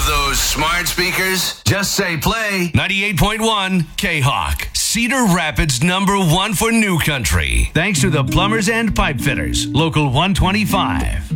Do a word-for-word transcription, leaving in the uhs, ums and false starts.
Love those smart speakers? Just say play. ninety-eight point one K-Hawk. Cedar Rapids number one for new country. Thanks to the Plumbers and Pipe Fitters. Local one twenty-five.